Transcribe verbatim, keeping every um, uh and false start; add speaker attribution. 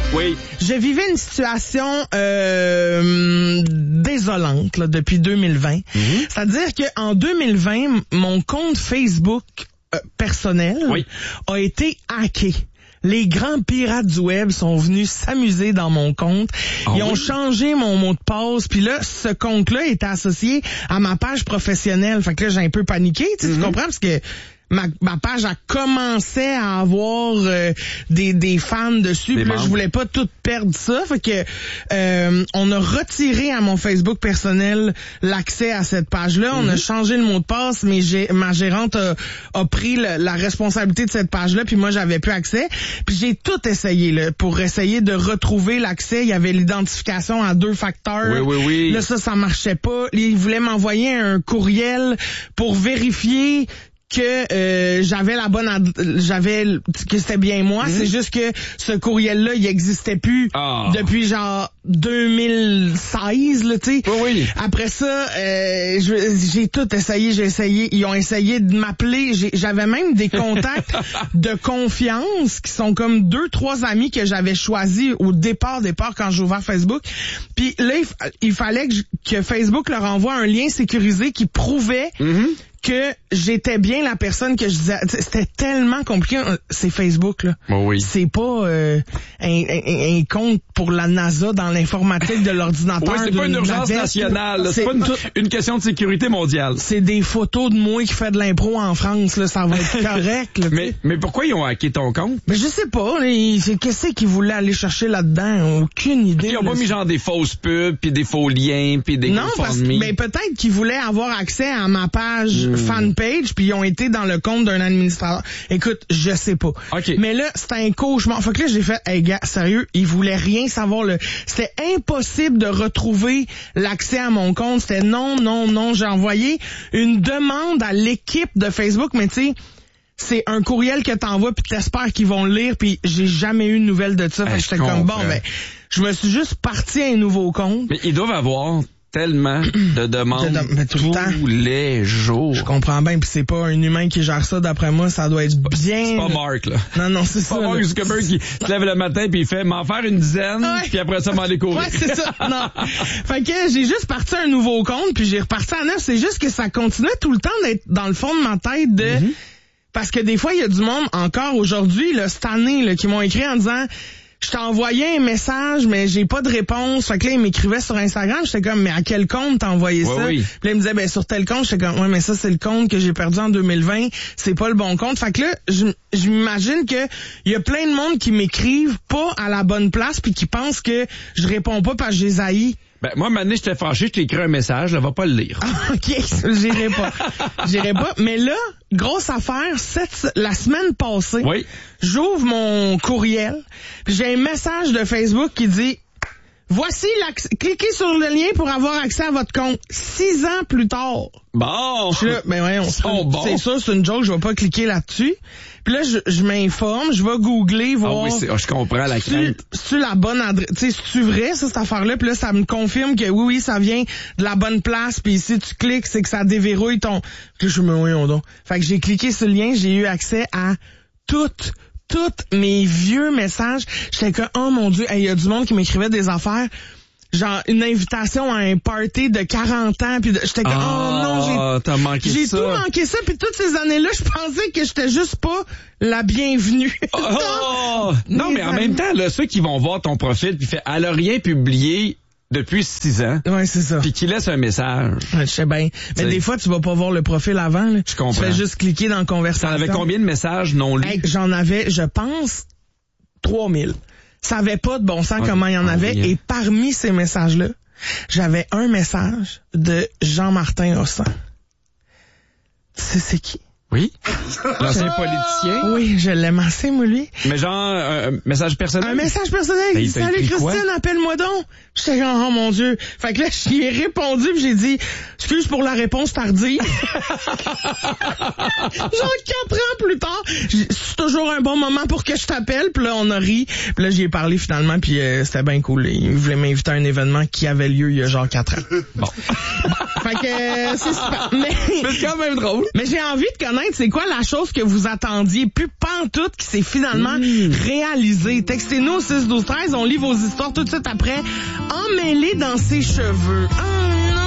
Speaker 1: Oui.
Speaker 2: Je vivais une situation euh, désolante là, depuis deux mille vingt. Mm-hmm. C'est-à-dire qu'en deux mille vingt, mon compte Facebook euh, personnel
Speaker 1: oui.
Speaker 2: a été hacké. Les grands pirates du web sont venus s'amuser dans mon compte. Oh Ils ont oui. changé mon mot de passe. Puis là, ce compte-là était associé à ma page professionnelle. Fait que là, j'ai un peu paniqué. Tu, mm-hmm. tu comprends? Parce que ma, ma page a commencé à avoir euh, des, des fans dessus. Puis là, je voulais pas tout perdre ça. Fait que euh, on a retiré à mon Facebook personnel l'accès à cette page-là. Mm-hmm. On a changé le mot de passe, mais j'ai, ma gérante a, a pris le, la responsabilité de cette page-là. Puis moi, j'avais plus accès. Puis j'ai tout essayé là, pour essayer de retrouver l'accès. Il y avait l'identification à deux facteurs.
Speaker 1: Oui, oui, oui.
Speaker 2: Là, ça, ça marchait pas. Ils voulaient m'envoyer un courriel pour vérifier que euh, j'avais la bonne ad- j'avais que c'était bien moi, mmh. c'est juste que ce courriel là il existait plus oh. depuis genre deux mille seize là, tu sais.
Speaker 1: Oui, oui.
Speaker 2: Après ça euh, je, j'ai tout essayé, j'ai essayé, ils ont essayé de m'appeler, j'ai, j'avais même des contacts de confiance qui sont comme deux trois amis que j'avais choisis au départ départ quand j'ai ouvert Facebook. Puis là il, il fallait que, je, que Facebook leur envoie un lien sécurisé qui prouvait mmh. que j'étais bien la personne que je disais. C'était tellement compliqué. C'est Facebook, là.
Speaker 1: Oh oui.
Speaker 2: C'est pas euh, un, un, un compte pour la NASA dans l'informatique de l'ordinateur.
Speaker 1: Oui, c'est pas une urgence navette. nationale. C'est, c'est pas une, tout, une question de sécurité mondiale.
Speaker 2: C'est des photos de moi qui fait de l'impro en France, là. Ça va être correct, là.
Speaker 1: mais, mais pourquoi ils ont hacké ton compte?
Speaker 2: Mais je sais pas. Ils, c'est, qu'est-ce qu'ils voulaient aller chercher là-dedans? Aucune idée.
Speaker 1: Ils ont
Speaker 2: là,
Speaker 1: pas mis genre des fausses pubs, puis des faux liens, puis des
Speaker 2: non, parce que mais peut-être qu'ils voulaient avoir accès à ma page mmh. fanpage, puis ils ont été dans le compte d'un administrateur. Écoute, je sais pas.
Speaker 1: Okay.
Speaker 2: Mais là, c'était un cauchemar. Fait que là, j'ai fait, hey gars, sérieux, ils voulaient rien savoir. Le... C'était impossible de retrouver l'accès à mon compte. C'était non, non, non. J'ai envoyé une demande à l'équipe de Facebook, mais tu sais, c'est un courriel que t'envoies puis t'espères qu'ils vont le lire, puis j'ai jamais eu de nouvelles de ça. Fait que j'étais comme, bon, ben, je me suis juste parti à un nouveau compte.
Speaker 1: Mais ils doivent avoir tellement de demandes de, de, tout tous temps. les jours.
Speaker 2: Je comprends bien, puis c'est pas un humain qui gère ça, d'après moi, ça doit être bien...
Speaker 1: C'est pas Mark, là.
Speaker 2: Non, non, c'est, c'est ça.
Speaker 1: C'est pas Mark Zuckerberg qui se lève le matin puis il fait m'en faire une dizaine, ouais. puis après ça, m'en aller courir.
Speaker 2: Ouais, c'est ça. Non. Fait que j'ai juste parti un nouveau compte, puis j'ai reparti à neuf. C'est juste que ça continuait tout le temps d'être dans le fond de ma tête de... Mm-hmm. Parce que des fois, il y a du monde, encore aujourd'hui, là, cette année, là, qui m'ont écrit en disant... Je t'ai envoyé un message, mais j'ai pas de réponse. Fait que là, il m'écrivait sur Instagram. J'étais comme, mais à quel compte t'as envoyé
Speaker 1: ouais,
Speaker 2: ça?
Speaker 1: Oui.
Speaker 2: Puis là, il me disait, ben, sur tel compte. J'étais comme, ouais, mais ça, c'est le compte que j'ai perdu en deux mille vingt. C'est pas le bon compte. Fait que là, je, je m'imagine que il y a plein de monde qui m'écrivent pas à la bonne place puis qui pensent que je réponds pas parce que je les haïs.
Speaker 1: Ben, moi, maintenant, j'étais fâché, je t'ai écrit un message, là, va pas le lire.
Speaker 2: Ah, OK, j'irai pas. J'irai pas. Mais là, grosse affaire, cette, la semaine passée,
Speaker 1: oui.
Speaker 2: j'ouvre mon courriel, puis j'ai un message de Facebook qui dit « Voici l'accès, cliquez sur le lien pour avoir accès à votre compte. » Six ans plus tard.
Speaker 1: Bon!
Speaker 2: Je suis là, ben voyons, c'est,
Speaker 1: bon.
Speaker 2: c'est ça, c'est une joke, je vais pas cliquer là-dessus. Puis là, je, je m'informe, je vais googler, voir...
Speaker 1: Ah oui, c'est, oh, je comprends la crainte.
Speaker 2: C'est-tu la bonne adresse? Tu sais, c'est-tu vrai, ça, cette affaire-là? Puis là, ça me confirme que oui, oui, ça vient de la bonne place. Puis si tu cliques, c'est que ça déverrouille ton... Puis là, je me voyons donc. Fait que j'ai cliqué sur le lien, j'ai eu accès à toutes, toutes mes vieux messages. J'étais que, oh mon Dieu, il hey, y a du monde qui m'écrivait des affaires... Genre, une invitation à un party de quarante ans, puis j'étais comme, oh, oh non, j'ai,
Speaker 1: t'as manqué
Speaker 2: j'ai
Speaker 1: ça.
Speaker 2: tout manqué ça, puis toutes ces années-là, je pensais que j'étais juste pas la bienvenue.
Speaker 1: Oh, oh, non, mais en même temps, là, ceux qui vont voir ton profil, puis fait, elle a rien publié depuis six ans.
Speaker 2: Ouais, c'est ça.
Speaker 1: Puis qui laisse un message.
Speaker 2: Ouais, je sais bien. Mais des fois, tu vas pas voir le profil avant, là.
Speaker 1: Je comprends.
Speaker 2: Tu fais juste cliquer dans Conversation.
Speaker 1: T'en avais combien de messages non lus?
Speaker 2: Hey, j'en avais, je pense, trois mille. Ça avait pas de bon sens okay. comment il y en avait. Oh, yeah. Et parmi ces messages-là, j'avais un message de Jean-Martin Hossan. Tu sais c'est qui?
Speaker 1: Oui. L'ancien politicien?
Speaker 2: Oui, je l'aime assez, moi, lui.
Speaker 1: Mais genre, un message personnel?
Speaker 2: Un message personnel. Il dit, salut Christine, quoi? Appelle-moi donc. J'étais genre, oh mon Dieu. Fait que là, j'y ai répondu pis j'ai dit, excuse pour la réponse tardive. Genre quatre ans plus tard, c'est toujours un bon moment pour que je t'appelle. Puis là, on a ri. Puis là, j'y ai parlé finalement, puis euh, c'était bien cool. Il voulait m'inviter à un événement qui avait lieu il y a genre quatre ans.
Speaker 1: Bon.
Speaker 2: Fait que euh, c'est super. Mais,
Speaker 1: mais c'est quand même drôle.
Speaker 2: Mais j'ai envie de connaître, c'est quoi la chose que vous attendiez plus pantoute qui s'est finalement mmh. réalisée. Textez-nous au six douze treize, on lit vos histoires tout de suite après. Emmêlé dans ses cheveux. Ah,